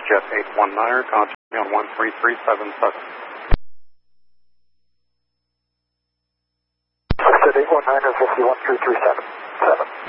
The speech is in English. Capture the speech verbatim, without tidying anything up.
Jet eight one niner, contact me on one three three seven seven. Jet eight one niner, fifty one three three seven seven.